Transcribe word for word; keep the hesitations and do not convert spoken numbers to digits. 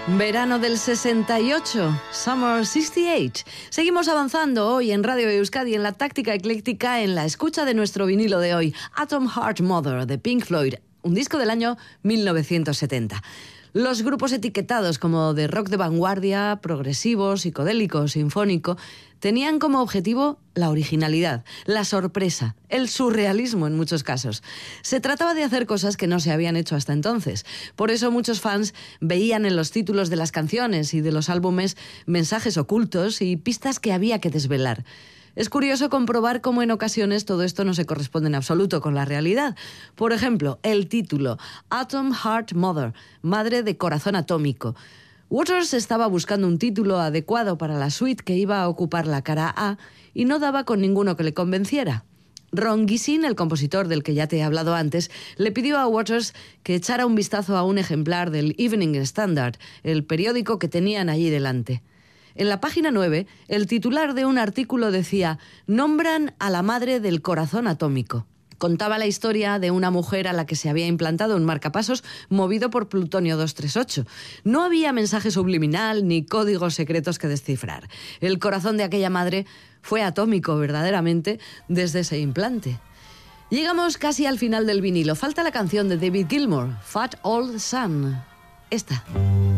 Verano del sesenta y ocho, Summer sesenta y ocho. Seguimos avanzando hoy en Radio Euskadi en la táctica ecléctica en la escucha de nuestro vinilo de hoy, Atom Heart Mother de Pink Floyd, un disco del año mil novecientos setenta. Los grupos etiquetados como de rock de vanguardia, progresivo, psicodélico, sinfónico, tenían como objetivo la originalidad, la sorpresa, el surrealismo en muchos casos. Se trataba de hacer cosas que no se habían hecho hasta entonces. Por eso muchos fans veían en los títulos de las canciones y de los álbumes mensajes ocultos y pistas que había que desvelar. Es curioso comprobar cómo en ocasiones todo esto no se corresponde en absoluto con la realidad. Por ejemplo, el título, Atom Heart Mother, Madre de Corazón Atómico. Waters estaba buscando un título adecuado para la suite que iba a ocupar la cara A y no daba con ninguno que le convenciera. Ron Gisin, el compositor del que ya te he hablado antes, le pidió a Waters que echara un vistazo a un ejemplar del Evening Standard, el periódico que tenían allí delante. En la página nueve, el titular de un artículo decía «Nombran a la madre del corazón atómico». Contaba la historia de una mujer a la que se había implantado un marcapasos movido por plutonio doscientos treinta y ocho. No había mensaje subliminal ni códigos secretos que descifrar. El corazón de aquella madre fue atómico verdaderamente desde ese implante. Llegamos casi al final del vinilo. Falta la canción de David Gilmour, Fat Old Sun. Esta.